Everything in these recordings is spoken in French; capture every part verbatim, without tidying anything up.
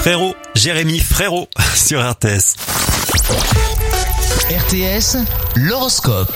Frérot, Jérémy Frérot sur R T S. R T S, l'horoscope.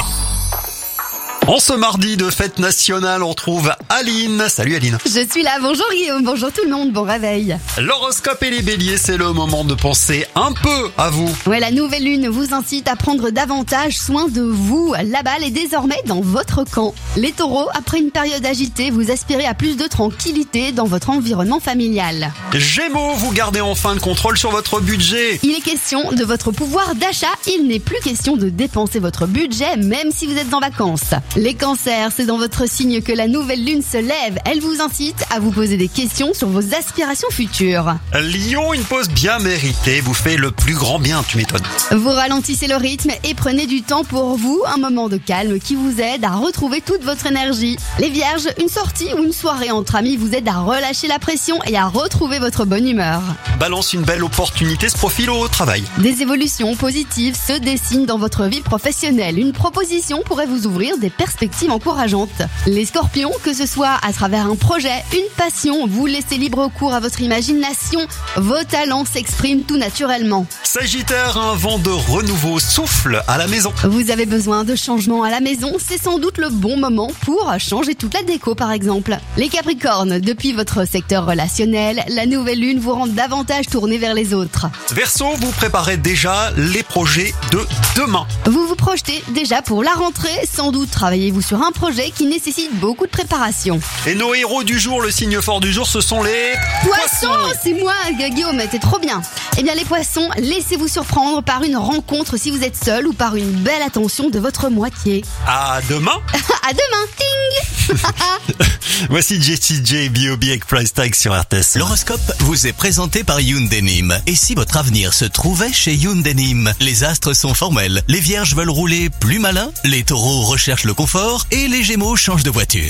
En ce mardi de fête nationale, on retrouve Aline. Salut Aline. Je suis là, bonjour Guillaume, bonjour tout le monde, bon réveil. L'horoscope et les béliers, c'est le moment de penser un peu à vous. Ouais, la nouvelle lune vous incite à prendre davantage soin de vous. La balle est désormais dans votre camp. Les taureaux, après une période agitée, vous aspirez à plus de tranquillité dans votre environnement familial. Gémeaux, vous gardez enfin le contrôle sur votre budget. Il est question de votre pouvoir d'achat, il n'est plus question de dépenser votre budget même si vous êtes en vacances. Les cancers, c'est dans votre signe que la nouvelle lune se lève. Elle vous incite à vous poser des questions sur vos aspirations futures. Lion, une pause bien méritée vous fait le plus grand bien, tu m'étonnes. Vous ralentissez le rythme et prenez du temps pour vous, un moment de calme qui vous aide à retrouver toute votre énergie. Les vierges, une sortie ou une soirée entre amis vous aide à relâcher la pression et à retrouver votre bonne humeur. Balance, une belle opportunité se profile au travail. Des évolutions positives se dessinent dans votre vie professionnelle. Une proposition pourrait vous ouvrir des perspectives encourageantes. Les scorpions, que ce soit à travers un projet, une passion, vous laissez libre cours à votre imagination. Vos talents s'expriment tout naturellement. Sagittaire, un vent de renouveau souffle à la maison. Vous avez besoin de changements à la maison, c'est sans doute le bon moment pour changer toute la déco par exemple. Les capricornes, depuis votre secteur relationnel, la nouvelle lune vous rend davantage tourné vers les autres. Verseau, vous préparez déjà les projets de demain. Vous vous projetez déjà pour la rentrée, sans doute travaillez-vous sur un projet qui nécessite beaucoup de préparation. Et nos héros du jour, le signe fort du jour, ce sont les Poissons. C'est moi, Guillaume, t'es trop bien. Eh bien les poissons, laissez-vous surprendre par une rencontre si vous êtes seul ou par une belle attention de votre moitié. À demain. À demain, ting. Voici Jessie J, B O B avec Price Tag sur R T S. L'horoscope vous est présenté par Hyundai Nîmes. Et si votre avenir se trouvait chez Hyundai Nîmes? Les astres sont formels. Les vierges veulent rouler plus malin, les taureaux recherchent le confort et les gémeaux changent de voiture.